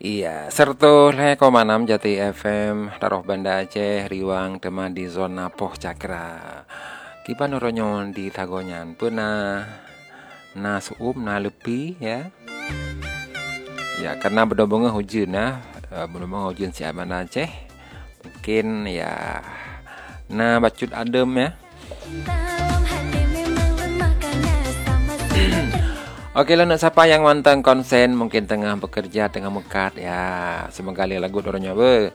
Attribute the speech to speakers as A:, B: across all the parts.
A: Iya, serta Lekomanam Jati FM, Taruh Banda Aceh, Riwang, teman di zona Poh Cakra. Kipa noronyo di Tagonyan, pernah na suum na lepi ya. Ya, karena benar-benar hujan benar-benar hujan si Banda Aceh. Mungkin ya, na bacut adem ya. Oke, lo nak siapa yang mantan konsen mungkin tengah bekerja, tengah mekat ya. Semoga lagu dorongnya be.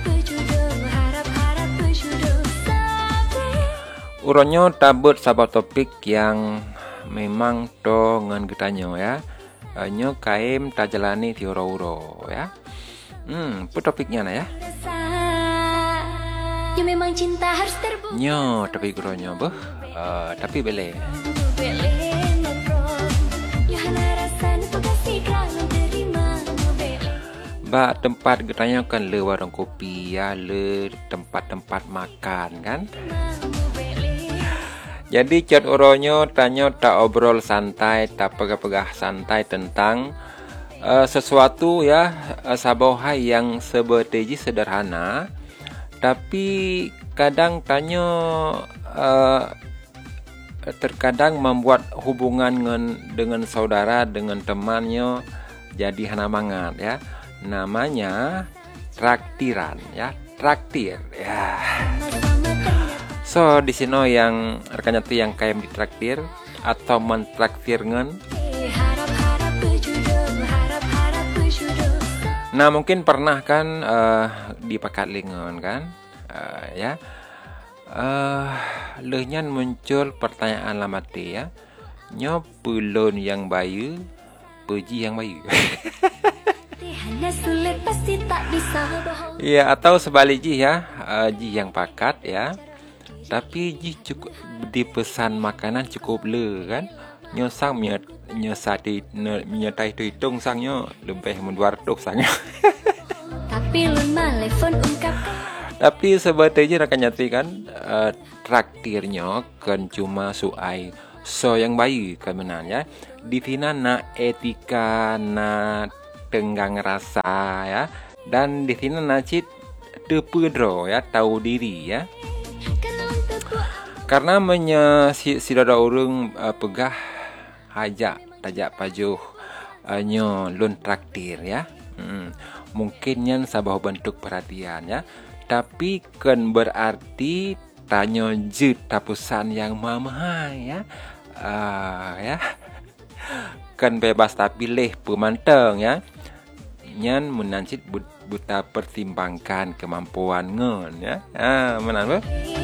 A: Uronyo tabut sabah topik yang memang to ngan getanyo ya. Nyo kaim tajalani ti uro-uro ya. Pu topiknya na ya.
B: Memang cinta harus terbuka.
A: Nyo topik uronyo be. Tapi bele. Ba tempat getanya kan le warung kopi ya, le tempat-tempat makan kan. Jadi chat oronyo tanyo tak obrol santai, tak pegah-pegah santai tentang sesuatu ya, sabohai yang sebeteji sederhana, tapi kadang tanyo terkadang membuat hubungan dengan saudara, dengan temannya jadi hana mangat ya. Namanya traktiran ya, traktir ya. So di sini yang rekannya tuh yang kayak ditraktir atau mentraktir ngen. Nah mungkin pernah kan dipakat lingon kan ya. Lehnyan muncul pertanyaan lamati ya. Nyo pulun yang bayu, puji yang bayu. Ya atau sebaliknya ya, ji yang pakat ya. Tapi ji cukup dipesan makanan cukup le kan. Nyo sang nyesati nyetai hitung sangnya lebih menduar tuk sangnya. Tapi lun malefon ungkapkan. Tapi sebetulnya rakan nyati kan traktirnya kan cuma suai so yang bayi kemenan ya. Di sini na etika na tenggang rasa ya, dan di sini na cit tepedro ya, tahu diri ya. Karena si dada urung pegah hajak tajak pajuh nyo lun traktir ya. Mungkin yang sabah bentuk perhatian ya. Tapi kan berarti tanyo je tapusan yang mamahai ya. Ya. Kan bebas tapi pilih pemanteng ya. Nyan menancit buta pertimbangkan kemampuan ngen ya. Menan be?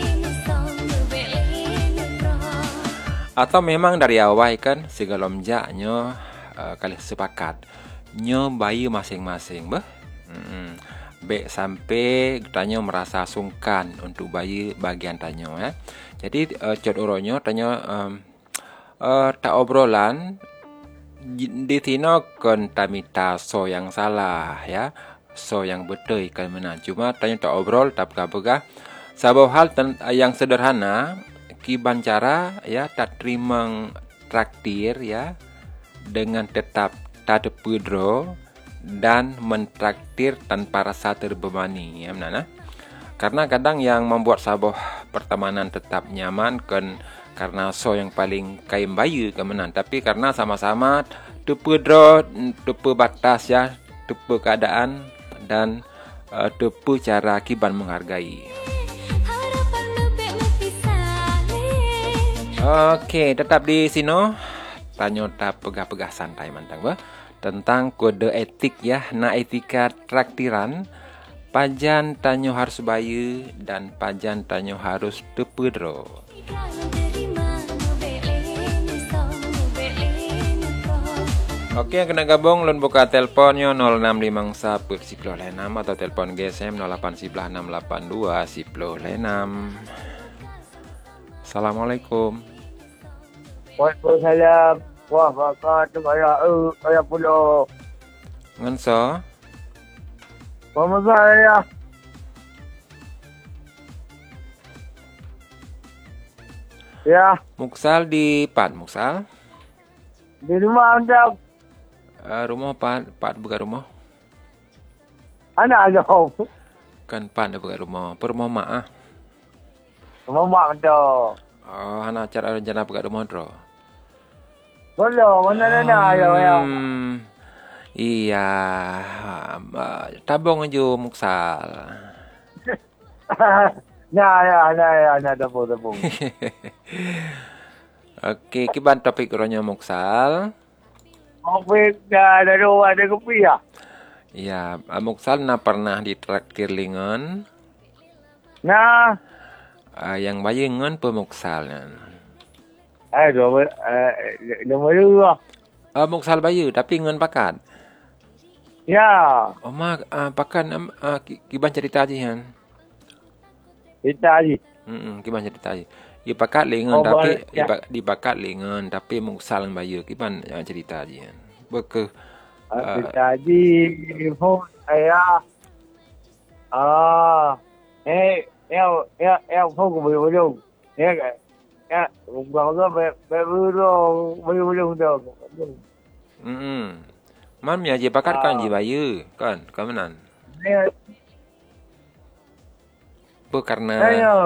A: Atau memang dari awal kan segalomja nyo kali sepakat nyo bayi masing-masing be. Be sampai tanyo merasa sungkan untuk bayi bagian tanyo ya. Jadi cot uronyo tanyo tak obrolan di tino kon tamita so yang salah ya, so yang betul kan mana. Cuma tanyo tak obrol tak pegah-pegah sabau hal yang sederhana kiban cara ya, tak terima traktir ya dengan tetap tak pedro dan mentraktir tanpa rasa terbebani ya mana. Karena kadang yang membuat sebuah pertemanan tetap nyaman kan karena so yang paling kaim bayu kemenan, tapi karena sama-sama tepe draw, tepe batas ya, tepe keadaan dan tepe cara kiban menghargai. Okey, tetap di sini tanyo tak pegah-pegah santai mantang ba tentang kode etik ya, na etika traktiran. Pajan tanyo harus bayu dan pajan tanyo harus tepedro. Oke, yang kena gabung lun buka teleponnya 0656 atau telepon GSM 0811 Assalamualaikum.
C: Waalaikumsalam. Wah, bakat saya pulau.
A: Ngenso?
C: Mama saya. Ya.
A: Muksal di Pat Muksal.
C: Di rumah anda.
A: Rumah Pat bukan rumah.
C: Anak jom.
A: Kan pan dah kat rumah. Per rumah mak ah.
C: Mamak tu.
A: Oh, anak acara rencana kat rumah dro.
C: Belum, mana ya.
A: Iya. Tabung aja muksal.
C: Nah, tepung.
A: Okey, kiban topik ronya muksal.
C: Kopi dah ada dua, ada kopi ya.
A: Ya, muksal na pernah ditraktir lingon.
C: Nah,
A: Yang bayengan pemuksal.
C: nombor dua.
A: Muksal bayu tapi ngan pakat.
C: Ya,
A: Oh mak pakan kiban cerita aja kan.
C: kita aja.
A: Kiban cerita aja. Ia pakat lengan tapi
C: ya.
A: di pakat lengan tapi muksal bayu kiban cerita aja kan. Beke
C: Kita aja. Phone saya. Phone của mình luôn. Còn có bé luôn được.
A: Man mi aja pakat kan ji bayu kan kamenan. Apa karena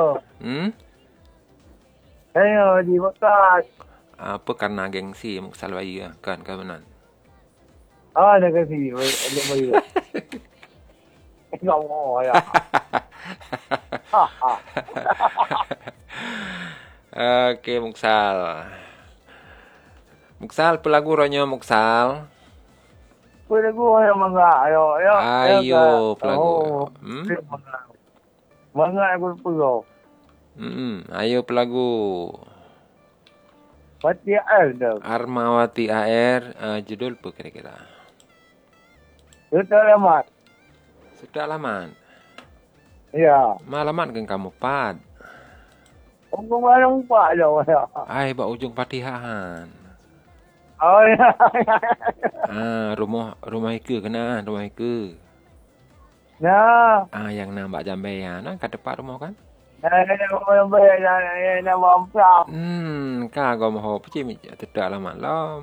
C: Saya di bekas.
A: apa karena gengsi muksal bayu kan kamenan.
C: Ada ke sini, ada bayu. Enggak mau ya.
A: Okey muksal. Muksal pelagu ronyo muksal.
C: Boleh gua yang mangga.
A: Ayo pelagu.
C: Mangga aku perlu.
A: Ayo pelagu.
C: Pati ada.
A: Armawati AR judul apa kira-kira?
C: Itu lemat.
A: Sudah laman.
C: Ya.
A: Malaman kan kamu pad.
C: Aku malam pak dah ya.
A: Ai ba ujung Patihan.
C: Oh ya.
A: Rumah Ike kena, rumah Ike.
C: Nah.
A: Yang nama Jambean, kat depan rumah kan?
C: Nak mampu.
A: Kagak mau peci tidak lama lam.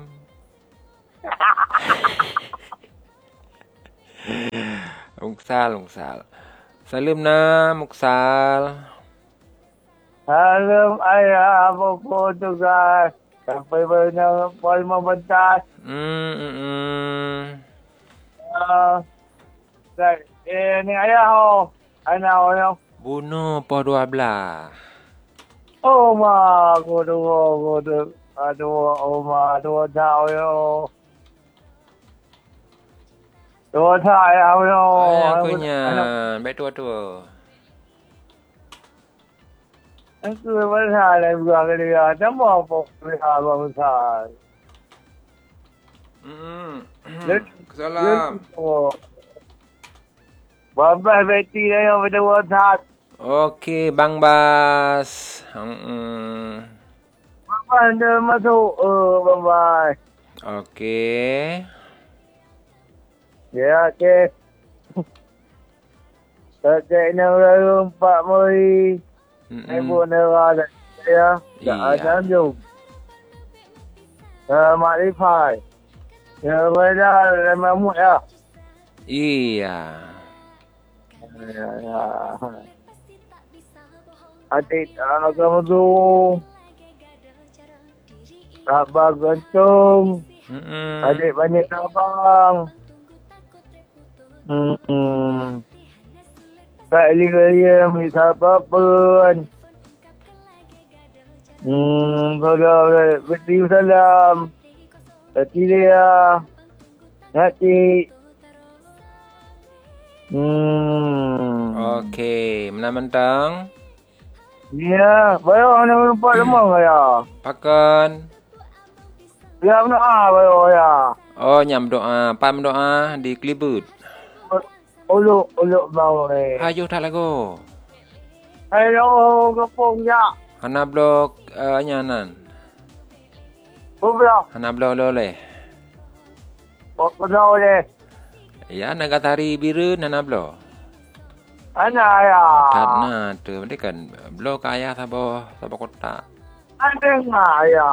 A: Muksal. Salim na muksal.
C: Salam ayah apa pun tu guys. Sampai benar pol membentas. Ni ayah ho. Anak ho.
A: Bunuh po 12.
C: Oh ma, godo. Aduh, oh ma, dua tau yo. Dua tau yo.
A: Aku nyan, baik tua.
C: Aku besar lagi bukan dia. Nama apa besar besar.
A: Salam.
C: Babah beti dia yang berdua tak.
A: Okey, Bang Bas.
C: Babah dia masuk. Babah.
A: Okey.
C: Ya, okey. Kakek ni orang 40. Ibu negara ya. Tak ada jom. Makrifat. Ya, beda memang ya.
A: Iya.
C: Ya. Adik kamu tu Abang gantung. Adik banyak abang. Tak lihat misal apa pun. Kalau beti salam. Hati dia. Hati.
A: Okey, menang-mentang.
C: Ya, bayo nak lupa lemah ya.
A: Pakan.
C: Ya benar bayo ya.
A: Oh, nyam doa. Pam doa di Klibut.
C: Uluk bau ni.
A: Ayo tak lagu.
C: Hello, gepung ya.
A: Hana blok nyanan.
C: Bubla.
A: Hana blok loleh.
C: Bubla le.
A: Ya, naga tari biru nana blok.
C: Ana ya.
A: Karena tu mereka kan blok ayah sabo kota.
C: Ada ngah ya.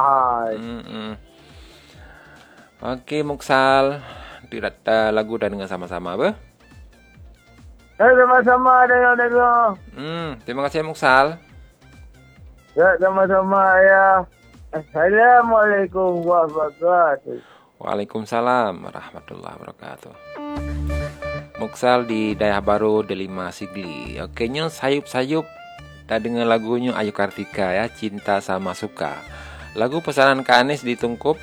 A: Okey, Muksal. Tidak lagu dah dengan sama-sama apa?
C: Sama-sama dengar.
A: Terima kasih Muksal.
C: Ya, sama-sama ya. Assalamualaikum warahmatullahi wabarakatuh.
A: Waalaikumsalam warahmatullahi wabarakatuh. Muksal di Daerah Baru Delima Sigli. Oke, nyo sayup-sayup dah dengar lagunya Ayu Kartika ya, Cinta Sama Suka. Lagu pesanan Kak Anis ditungkup.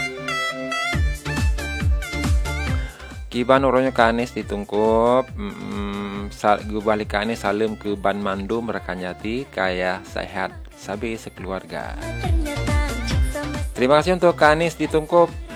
A: Kiban orangnya Kak Anis ditungkup. Gue balik Kak Anis salam ke Ban Mandu Merakanyati kaya sehat sabi sekeluarga. Terima kasih untuk Kak Anis ditungkup.